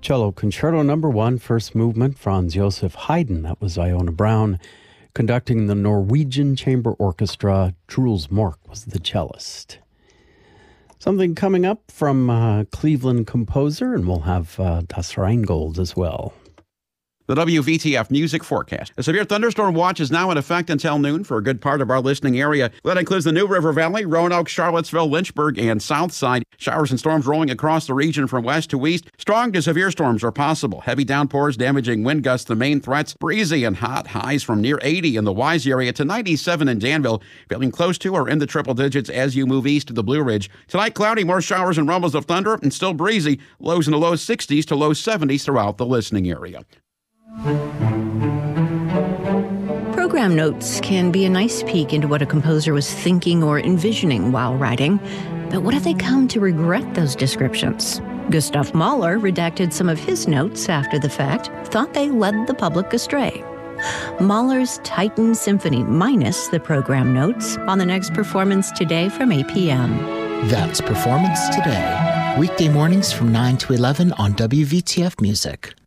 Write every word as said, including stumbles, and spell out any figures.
Cello Concerto Number One, first movement, Franz Joseph Haydn. That was Iona Brown conducting the Norwegian Chamber Orchestra. Truls Mork was the cellist. Something coming up from uh, Cleveland composer, and we'll have uh, Das Rheingold as well. The W V T F Music Forecast. A severe thunderstorm watch is now in effect until noon for a good part of our listening area. That includes the New River Valley, Roanoke, Charlottesville, Lynchburg, and Southside. Showers and storms rolling across the region from west to east. Strong to severe storms are possible. Heavy downpours, damaging wind gusts, the main threats. Breezy and hot, highs from near eighty in the Wise area to ninety-seven in Danville. Feeling close to or in the triple digits as you move east to the Blue Ridge. Tonight, cloudy, more showers and rumbles of thunder, and still breezy. Lows in the low sixties to low seventies throughout the listening area. Program notes can be a nice peek into what a composer was thinking or envisioning while writing, but what if they come to regret those descriptions? Gustav Mahler redacted some of his notes after the fact, thought they led the public astray. Mahler's Titan Symphony minus the program notes on the next Performance Today from eight p.m. That's Performance Today, weekday mornings from nine to eleven on W V T F Music.